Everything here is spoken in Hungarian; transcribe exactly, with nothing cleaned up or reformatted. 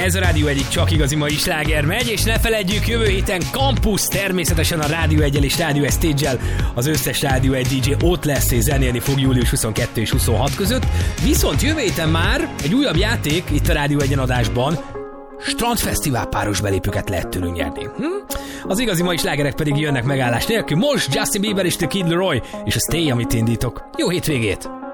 Ez a Rádió egyik csak igazi mai sláger megy, és ne feledjük, jövő héten Campus, természetesen a Rádió egyel és Rádió Stage-el az összes Rádió egy dé dzsé ott lesz és zenélni fog július huszonkettő és huszonhat között. Viszont jövő héten már egy újabb játék itt a Rádió egyen adásban, Strandfesztivál páros belépőket lehet tőlünk nyerni. Hm? Az igazi mai slágerek pedig jönnek megállás nélkül. Most Justin Bieber és The Kid Laroi és a Stay, amit indítok. Jó hétvégét!